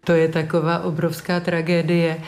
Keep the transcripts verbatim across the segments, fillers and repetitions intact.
To je taková obrovská tragédie,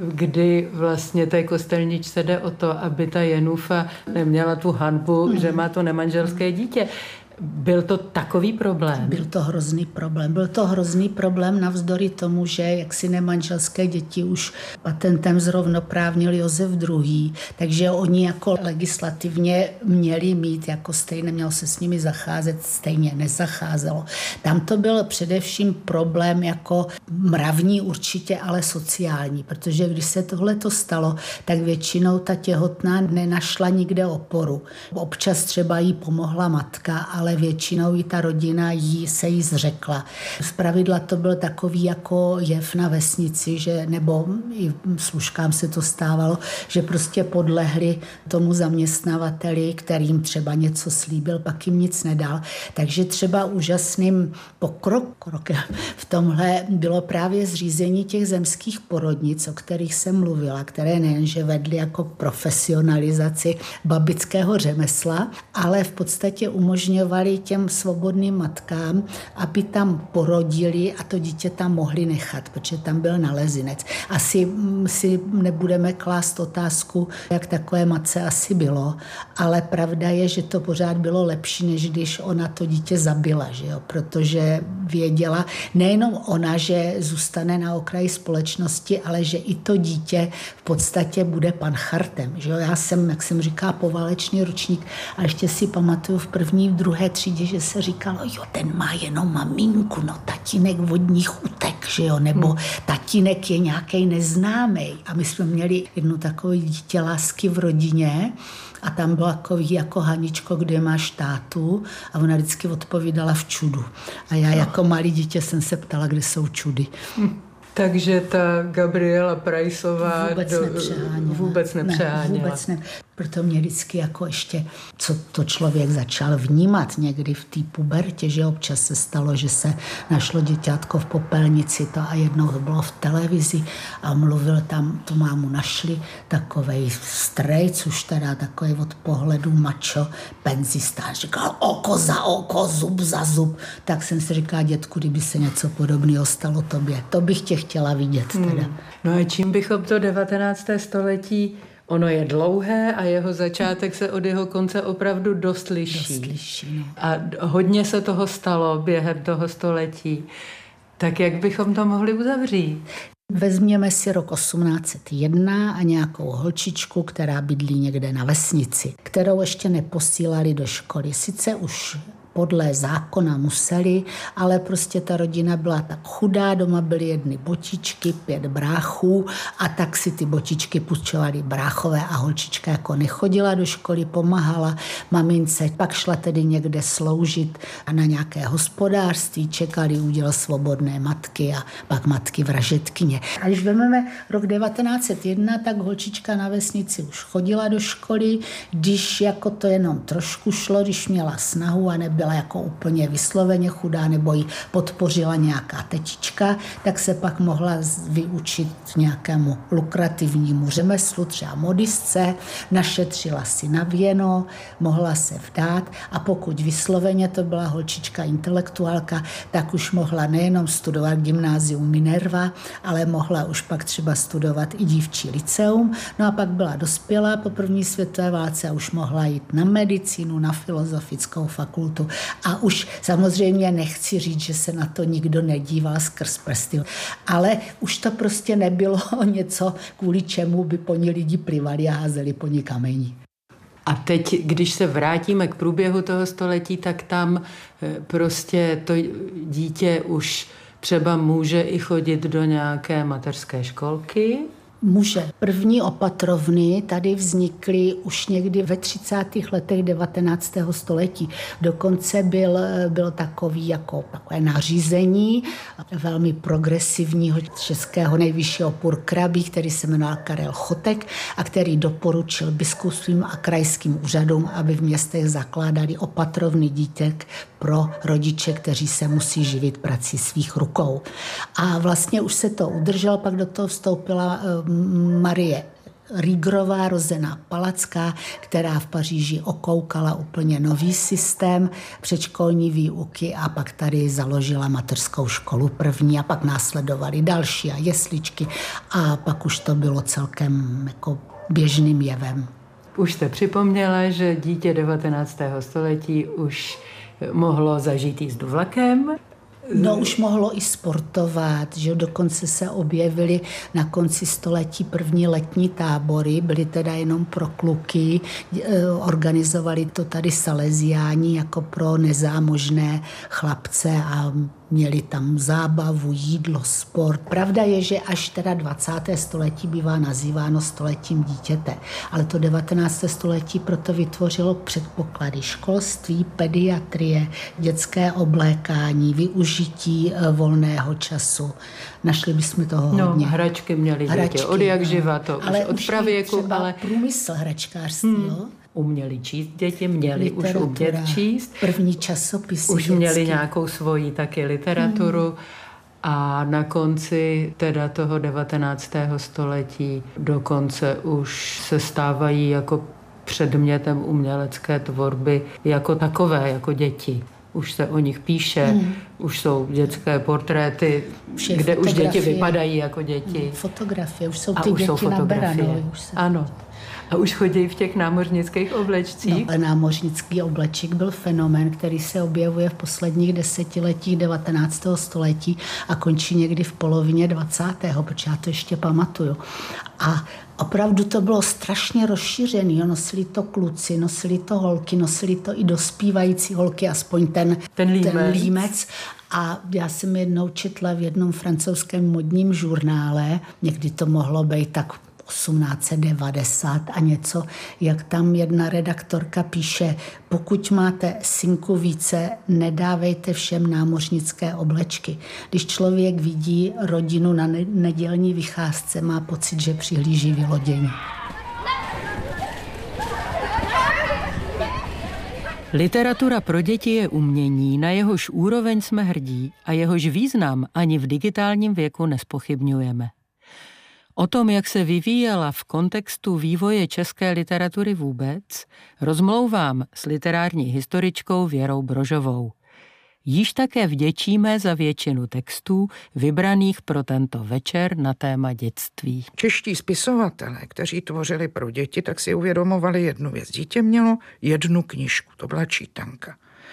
kdy vlastně té kostelničce jde o to, aby ta Jenufa neměla tu hanbu, mm. že má to nemanželské dítě. Byl to takový problém? Byl to hrozný problém. Byl to hrozný problém navzdory tomu, že jaksi nemanželské děti už patentem zrovnoprávnil Josef druhý. Takže oni jako legislativně měli mít jako stejně, mělo se s nimi zacházet, stejně nezacházelo. Tam to byl především problém jako mravní určitě, ale sociální, protože když se tohle to stalo, tak většinou ta těhotná nenašla nikde oporu. Občas třeba jí pomohla matka, ale ale většinou i ta rodina jí se jí zřekla. Zpravidla to byl takový jako jev na vesnici, že, nebo i služkám se to stávalo, že prostě podlehli tomu zaměstnavateli, kterým třeba něco slíbil, pak jim nic nedal. Takže třeba úžasným pokrokem v tomhle bylo právě zřízení těch zemských porodnic, o kterých jsem mluvila, které nejenže vedly jako profesionalizaci babického řemesla, ale v podstatě umožňovaly těm svobodným matkám, aby tam porodili a to dítě tam mohli nechat, protože tam byl nalezinec. Asi si nebudeme klást otázku, jak takové matce asi bylo, ale pravda je, že to pořád bylo lepší, než když ona to dítě zabila, že jo? Protože věděla nejenom ona, že zůstane na okraji společnosti, ale že i to dítě v podstatě bude panchartem. Že jo? Já jsem, jak jsem říká, poválečný ročník a ještě si pamatuju v první, v druhé třídě, že se říkalo, jo, ten má jenom maminku, no tatínek od nich utek, že jo, nebo hmm. tatínek je nějaký neznámý. A my jsme měli jednu takové dítě lásky v rodině a tam bylo takový jako Haničko, kde máš tátu a ona vždycky odpovídala v čudu. A já jako malý dítě jsem se ptala, kde jsou čudy. Hmm. Takže ta Gabriela Preissová vůbec do, nepřeháněla. Vůbec nepřeháněla. Ne, vůbec ne. Proto mě vždycky jako ještě, co to člověk začal vnímat někdy v té pubertě, že občas se stalo, že se našlo děťátko v popelnici, to a jednou to bylo v televizi a mluvil tam, tu mámu našli, takovej strejc, už teda takovej od pohledu mačo, penzista, říkal oko za oko, zub za zub. Tak jsem si říkala, dětku, kdyby se něco podobného stalo tobě, to bych tě chtěla vidět teda. Hmm. No a čím bychom to devatenácté století, ono je dlouhé a jeho začátek se od jeho konce opravdu dost liší. Dost liší, no. A hodně se toho stalo během toho století. Tak jak bychom to mohli uzavřít? Vezměme si rok osmnáct set jedna a nějakou holčičku, která bydlí někde na vesnici, kterou ještě neposílali do školy. Sice už podle zákona museli, ale prostě ta rodina byla tak chudá, doma byly jedny botičky, pět bráchů a tak si ty botičky půjčovali bráchové a holčička jako nechodila do školy, pomáhala mamince, pak šla tedy někde sloužit na nějaké hospodářství, čekali úděl svobodné matky a pak matky vražedkyně. A když vezmeme rok devatenáct set jedna, tak holčička na vesnici už chodila do školy, když jako to jenom trošku šlo, když měla snahu a nebyla jako úplně vysloveně chudá nebo ji podpořila nějaká tetička, tak se pak mohla vyučit nějakému lukrativnímu řemeslu, třeba modistce, našetřila si na věno, mohla se vdát a pokud vysloveně to byla holčička intelektuálka, tak už mohla nejenom studovat gymnázium Minerva, ale mohla už pak třeba studovat i dívčí liceum. No a pak byla dospělá po první světové válce a už mohla jít na medicínu, na filozofickou fakultu. A už samozřejmě nechci říct, že se na to nikdo nedíval skrz prsty, ale už to prostě nebylo něco, kvůli čemu by po ní lidi plivali a házeli po ní kamení. A teď, když se vrátíme k průběhu toho století, tak tam prostě to dítě už třeba může i chodit do nějaké mateřské školky. Může. První opatrovny tady vznikly už někdy ve třicátých letech devatenáctého století. Dokonce byl, byl takový jako takové nařízení velmi progresivního českého nejvyššího purkrabí, který se jmenoval Karel Chotek a který doporučil biskupstvím a krajským úřadům, aby v městech zakládali opatrovny dítěk pro rodiče, kteří se musí živit prací svých rukou. A vlastně už se to udrželo, pak do toho vstoupila Marie Riegerová, rozená Palacká, která v Paříži okoukala úplně nový systém předškolní výuky a pak tady založila mateřskou školu první a pak následovaly další a jesličky a pak už to bylo celkem jako běžným jevem. Už jste připomněla, že dítě devatenáctého století už mohlo zažít jízdu vlakem. No už mohlo i sportovat, že dokonce se objevily na konci století první letní tábory, byly teda jenom pro kluky, organizovali to tady Salesiáni jako pro nezámožné chlapce a měli tam zábavu, jídlo, sport. Pravda je, že až teda dvacáté století bývá nazýváno stoletím dítěte, ale to devatenácté století proto vytvořilo předpoklady školství, pediatrie, dětské oblékání, využití volného času. Našli bychom toho no, hodně. Hračky měli hračky, děti od jak živa, to ale už od pravěku. Ale průmysl hračkářství, hmm. jo? Uměli číst děti, měli literatura, už umět číst. První časopisy už dětský. Měli nějakou svoji taky literaturu hmm. a na konci teda toho devatenáctého století dokonce už se stávají jako předmětem umělecké tvorby jako takové, jako děti. Už se o nich píše, hmm. už jsou dětské portréty, Vše kde fotografie. Už děti vypadají jako děti. Fotografie, už jsou ty a už děti jsou na Beranovi. Se... Ano. A už chodí v těch námořnických oblečcích. No, námořnický obleček byl fenomén, který se objevuje v posledních desetiletích devatenáctého století a končí někdy v polovině dvacátého protože já to ještě pamatuju. A opravdu to bylo strašně rozšířené. Nosili to kluci, nosili to holky, nosili to i dospívající holky, aspoň ten, ten, límec. ten límec. A já jsem jednou četla v jednom francouzském modním žurnále, někdy to mohlo být tak osmnáct set devadesát a něco, jak tam jedna redaktorka píše, pokud máte synku více, nedávejte všem námořnické oblečky. Když člověk vidí rodinu na nedělní vycházce, má pocit, že přihlíží vylodění. Literatura pro děti je umění, na jehož úroveň jsme hrdí a jehož význam ani v digitálním věku nespochybňujeme. O tom, jak se vyvíjela v kontextu vývoje české literatury vůbec, rozmlouvám s literární historičkou Věrou Brožovou. Již také vděčíme za většinu textů vybraných pro tento večer na téma dětství. Čeští spisovatelé, kteří tvořili pro děti, tak si uvědomovali jednu věc. Dítě mělo jednu knížku, to byla čítanka.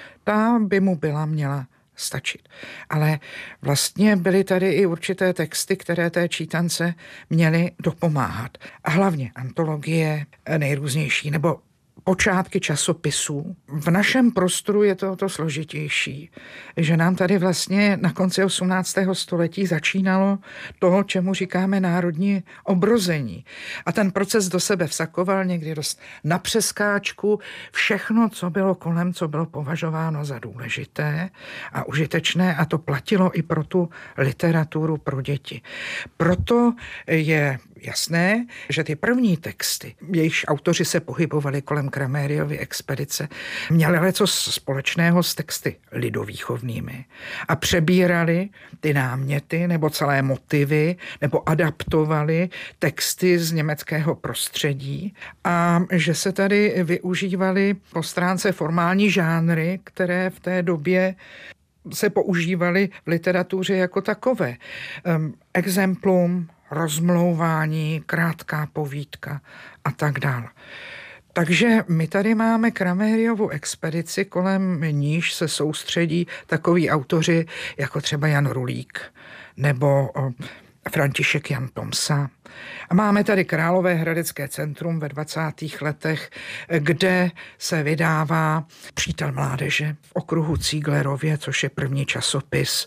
Ta by mu byla měla stačit. Ale vlastně byly tady i určité texty, které té čítance měly dopomáhat. A hlavně antologie nejrůznější, nebo počátky časopisů. V našem prostoru je to, to složitější, že nám tady vlastně na konci osmnáctého století začínalo toho, čemu říkáme národní obrození. A ten proces do sebe vsakoval někdy dost na přeskáčku všechno, co bylo kolem, co bylo považováno za důležité a užitečné, a to platilo i pro tu literaturu pro děti. Proto je jasné, že ty první texty, jejichž autoři se pohybovali kolem Kramériovy expedice, měli něco společného s texty lidovýchovnými a přebírali ty náměty nebo celé motivy nebo adaptovali texty z německého prostředí a že se tady využívaly po stránce formální žánry, které v té době se používaly v literatuře jako takové. Um, exemplum, rozmlouvání, krátká povídka a tak dále. Takže my tady máme Kramériovu expedici, kolem níž se soustředí takoví autoři jako třeba Jan Rulík nebo František Jan Tomsa. A máme tady Královéhradecké centrum ve dvacátých letech, kde se vydává Přítel mládeže v okruhu Cíglerově, což je první časopis.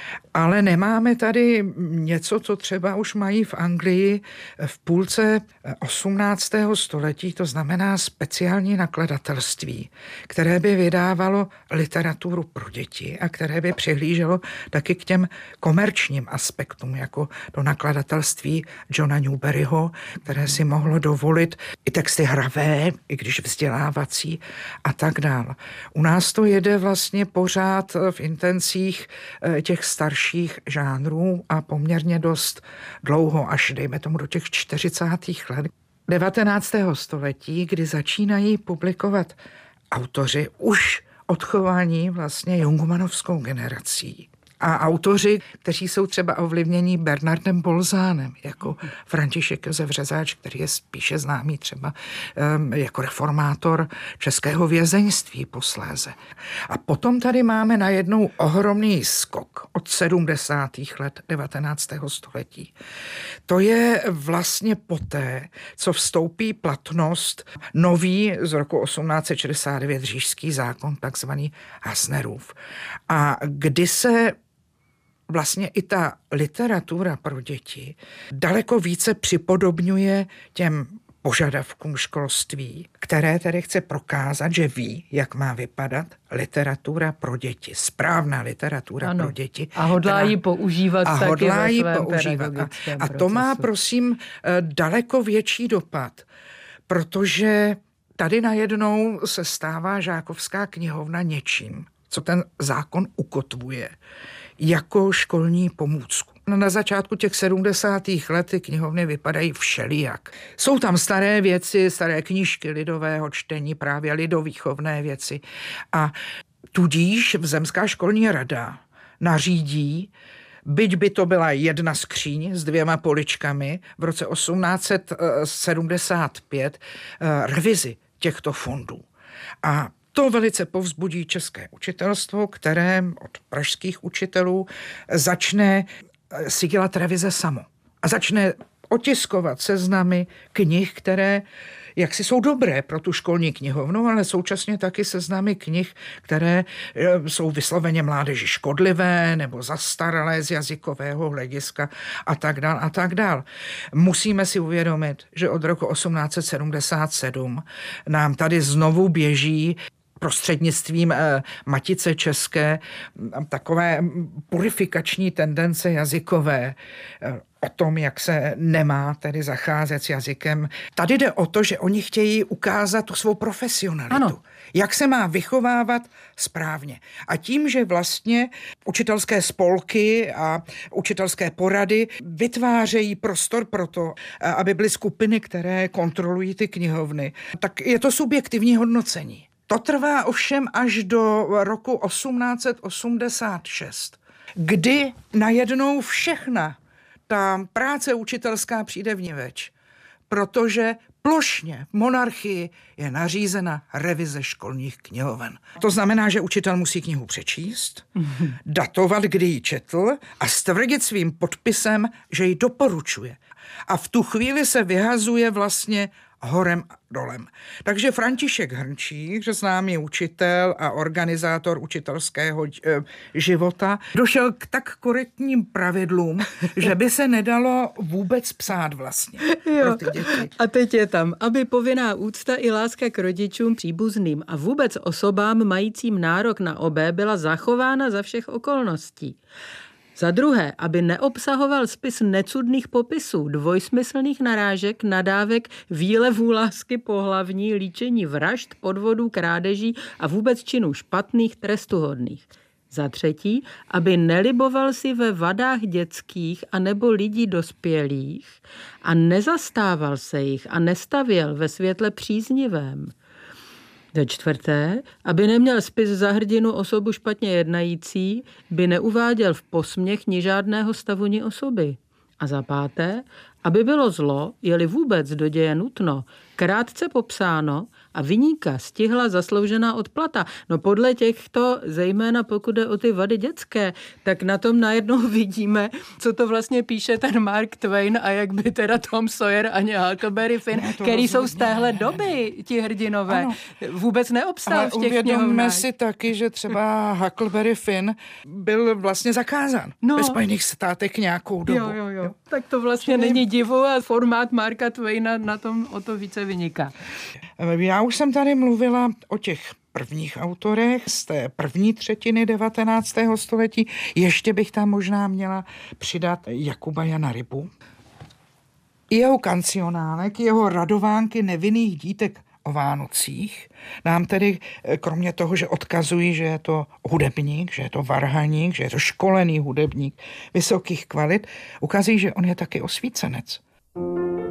Ale nemáme tady něco, co třeba už mají v Anglii v půlce osmnáctého století, to znamená speciální nakladatelství, které by vydávalo literaturu pro děti a které by přihlíželo taky k těm komerčním aspektům, jako to nakladatelství Johna Newberyho, které si mohlo dovolit i texty hravé, i když vzdělávací a tak dále. U nás to jede vlastně pořád v intencích těch starších žánrů a poměrně dost dlouho, až dejme tomu do těch čtyřicátých let. devatenáctého století, kdy začínají publikovat autoři už odchovaní vlastně jungmanovskou generací. A autoři, kteří jsou třeba ovlivnění Bernardem Bolzánem, jako František Josef Řezáč, který je spíše známý třeba um, jako reformátor českého vězeňství posléze. A potom tady máme najednou ohromný skok od sedmdesátých let devatenáctého století. To je vlastně poté, co vstoupí platnost nový z roku osmnáct set šedesát devět říšský zákon, takzvaný Hassnerův. A kdy se vlastně i ta literatura pro děti daleko více připodobňuje těm požadavkům školství, které tedy chce prokázat, že ví, jak má vypadat literatura pro děti, správná literatura ano. pro děti. A hodlá ji používat a taky hodlá ve ji svém používat. A, a to procesu. má, prosím, daleko větší dopad, protože tady najednou se stává Žákovská knihovna něčím, co ten zákon ukotvuje jako školní pomůcku. Na začátku těch sedmdesátých let ty knihovny vypadají všelijak. Jsou tam staré věci, staré knížky lidového čtení, právě lidovýchovné věci. A tudíž Zemská školní rada nařídí, byť by to byla jedna skříň s dvěma poličkami, v roce osmnáct set sedmdesát pět revizi těchto fondů. A to velice povzbudí české učitelstvo, které od pražských učitelů začne si dělat revize samo. A začne otiskovat seznamy knih, které jaksi jsou dobré pro tu školní knihovnu, ale současně taky seznamy knih, které jsou vysloveně mládeži škodlivé nebo zastaralé z jazykového hlediska a tak dál a tak dál. Musíme si uvědomit, že od roku osmnáct set sedmdesát sedm nám tady znovu běží prostřednictvím eh, Matice české takové purifikační tendence jazykové eh, o tom, jak se nemá tedy zacházet s jazykem. Tady jde o to, že oni chtějí ukázat tu svou profesionalitu. Ano. Jak se má vychovávat správně. A tím, že vlastně učitelské spolky a učitelské porady vytvářejí prostor pro to, aby byly skupiny, které kontrolují ty knihovny, tak je to subjektivní hodnocení. To trvá ovšem až do roku osmnáct set osmdesát šest, kdy najednou všechna ta práce učitelská přijde vniveč, protože plošně v monarchii je nařízena revize školních knihoven. To znamená, že učitel musí knihu přečíst, datovat, kdy ji četl a stvrdit svým podpisem, že ji doporučuje. A v tu chvíli se vyhazuje vlastně horem a dolem. Takže František Hrnčíř, známý učitel a organizátor učitelského života, došel k tak korektním pravidlům, že by se nedalo vůbec psát vlastně jo. pro ty děti. A teď je tam, aby povinná úcta i láska k rodičům, příbuzným a vůbec osobám majícím nárok na obé byla zachována za všech okolností. Za druhé, aby neobsahoval spis necudných popisů, dvojsmyslných narážek, nadávek, výlevů lásky pohlavní, líčení vražd, podvodů, krádeží a vůbec činů špatných, trestuhodných. Za třetí, aby neliboval si ve vadách dětských a nebo lidí dospělých a nezastával se jich a nestavěl ve světle příznivém. Za čtvrté, aby neměl spis za hrdinu osobu špatně jednající, by neuváděl v posměch ni žádného stavu ni osoby. A za páté, aby bylo zlo, je-li vůbec do děje nutno, krátce popsáno a viníka stihla zasloužená odplata. No podle těchto, zejména pokud jde o ty vady dětské, tak na tom najednou vidíme, co to vlastně píše ten Mark Twain a jak by teda Tom Sawyer a Huckleberry Finn, no, který jsou z téhle doby, ti hrdinové, ano. vůbec neobstál v těch knihovnách. Uvědomme si taky, že třeba Huckleberry Finn byl vlastně zakázán no. ve Spojených státech nějakou dobu. Jo, jo, jo. Tak to vlastně Čili... není divu a formát Marka Twaina na tom o to více vyniká. Já už jsem tady mluvila o těch prvních autorech z té první třetiny devatenáctého století. Ještě bych tam možná měla přidat Jakuba Jana Rybu. Jeho kancionálek, jeho radovánky nevinných dítek o Vánocích nám tedy, kromě toho, že odkazují, že je to hudebník, že je to varhaník, že je to školený hudebník vysokých kvalit, ukazují, že on je taky osvícenec.